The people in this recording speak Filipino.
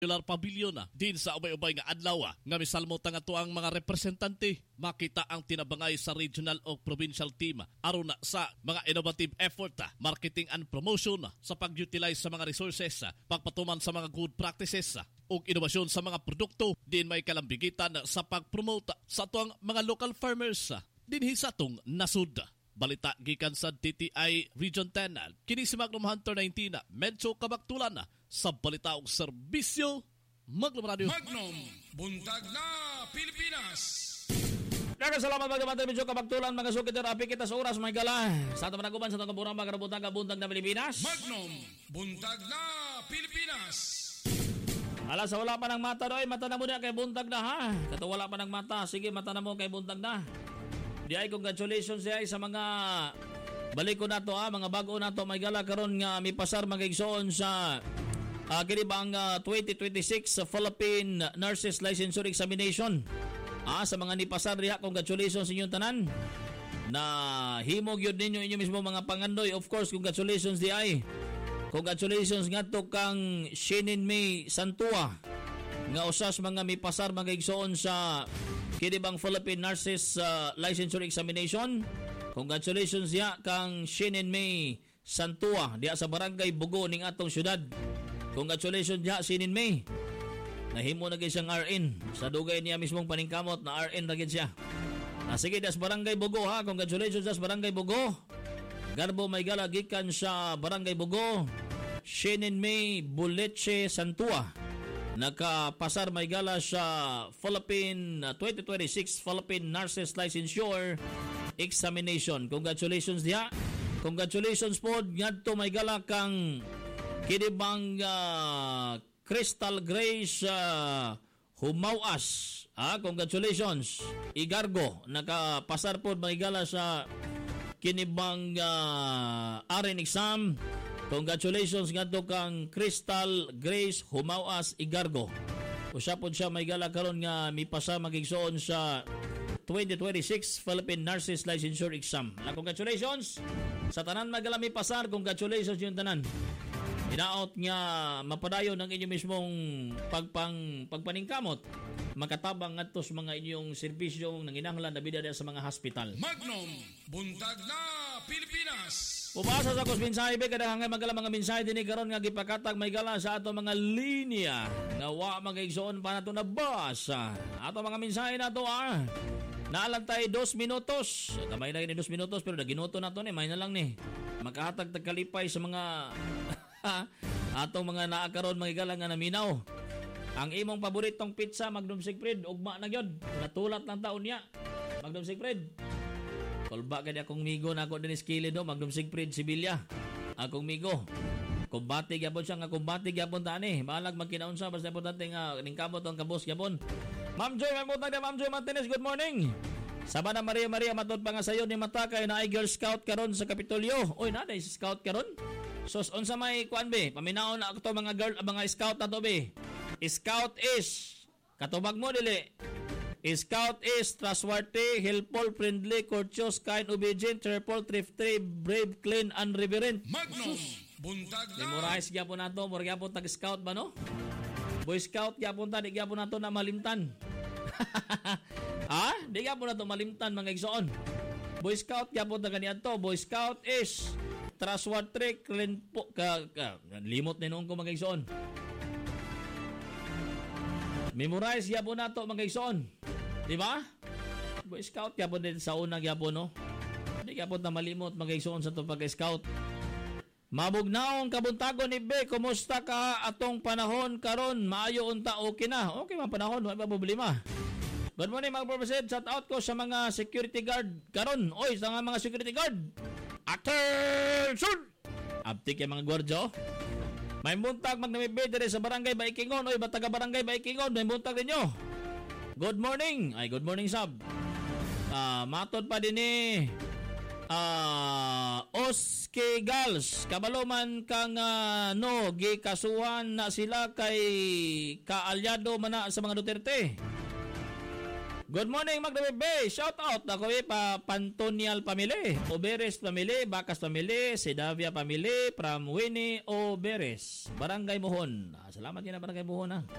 Pavilion na din sa ubay-ubay nga adlaw nga misalmota nga tuang mga representante makita ang tinabangay sa regional o provincial team aron na sa mga innovative effort, marketing and promotion sa pag-utilize sa mga resources, pagpatuman sa mga good practices ug inobasyon sa mga produkto din may kalambigitan sa pag-promote sa tuang mga local farmers dinhi sa atong nasud. Balita gikan sa DTI Region 10 kini si Magnum Hunter 19 medyo kabaktulan sa balita ug serbisyo Magnum Radio. Magnum buntag na Pilipinas. Salamat mga medyo kabaktulan mga sukiter api kita sa oras may gala sa ato managuban sa itong kaburang mga buntag na Pilipinas. Magnum buntag na Pilipinas. Ala sa wala pa ng mata doy, mata na mo na kay buntag na ha. Kato wala pa ng mata, sige mata na mo kay buntag na. Di ay congratulations di ay sa mga balik ko na to mga bago na to may gala karon nga mi pasar magigsoon sa kini bang 2026 Philippine Nurses Licensure Examination. Sa mga ni pasar diha, congratulations sa inyong tanan. Na himog yun ninyo inyo mismo mga pangandoy. Of course, congratulations di ay. Congratulations nga to kang Shenin May Santua nga usas mga mi pasar magigsoon sa Kinibang Philippine Nurses Licensure Examination. Congratulations ya kang Shenin May Santua diya sa Barangay Bugo ning atong syudad. Congratulations ya Shenin May. Nahimo na gid siyang RN. Sa dugay niya mismong paningkamot na RN na gid siya. Sige das Barangay Bugo ha. Congratulations das Barangay Bugo. Garbo may gala gikan sa Barangay Bugo. Shenin May Buleche Santua. Nakapasar may gala sa Philippine 2026 Philippine Nurses Licensure Examination. Congratulations diha. Congratulations po ngadto may gala kang kinibang Crystal Grace Humawas. Congratulations. Igargo nakapasar po may gala sa kinibang RN exam. Congratulations nga to kang Crystal Grace Humawas Igargo. Usapon siya may gala karon nga mipasa magigsoon sa 2026 Philippine Nurses Licensure Exam. Congratulations sa tanan magala mipasar. Congratulations yung tanan. Inaot nga mapadayon ng inyong mismong pagpaningkamot. Makatabang ngadto sa mga inyong serbisyong nanginahanglan na bida sa mga hospital. Magnum buntag na Pilipinas. Pumasa sa kusminsahe be kada hangay magala mga mensahe dinhi karon nga gipakatag may gala sa ato mga linya nga wa magigsoon pa nato na basa. Ato mga mensahe nato naalang tayo 2 minutos. Kamay na ni 2 minutos pero naginuto nato ni may na lang ni. Makahatag tagkalipay sa mga atong mga naakaron mga gala nga naminaw. Ang imong paboritong pizza Magnum Siegfried ugma na gyud. Natulat lang taon niya. Magnum Siegfried. Kolba kaya akong migo na ako din skilled do Magnum Siegfried Sibilya. Akong migo. Kumbati gyapon siya nga kumbati gyapon ta ani. Malag magkinaunsa basta importante nga ning kamot ang kabos gyapon. Ma'am Joy, Ma'am Joy Martinez, good morning. Sabana Maria matod pa nga sayo ni mata kay na Girl Scout karon sa Kapitolyo. Oy na day Scout karon. Sos unsa may kuan be? Paminaon na ako to mga girl mga scout na to be. Scout is katubag mo dili. Scout is trustworthy, helpful, friendly, courteous, kind, obedient, cheerful, thrifty, brave, clean, and reverent. Magnum buntag na. Memorize gyapon nato, mura gyapon tag scout ba no? Boy Scout gyapon ta, di gyapon nato na malimtan. Di gyapon nato malimtan mga igsoon. Boy Scout gyapon ta kaniadto. Boy Scout is trustworthy, clean po limot ni noon ko mga igsoon. Memorize gyapon nato mga igsoon. Di ba? Boy Scout gyapon din sa unang gyapon no. Di gyapon ta malimot mga igsoon sa to pag-scout. Mabugnaong kabuntagon ni Be, kumusta ka atong panahon karon? Maayo unta okay na. Okay man panahon, wala pa problema. Good morning mga professor, shout out ko sa mga security guard karon. Oy, sa mga security guard. Attention! Abtik yung mga gwardyo. May buntag magnamibay dire sa Barangay Baikingon. Oy, bataga Barangay Baikingon, may buntag ninyo. Good morning. Ay, good morning sab. Matod pa din Oske Gals, kabaloman kang gikasuhan na sila kay kaalyado man sa mga Duterte. Good morning Magdalene Bay, shout out ako pa Pantonial family, Oberes family, Bacas family, Sedavia family from Winnie Oberes, Barangay Mohon. Salamat yan na Barangay Mohon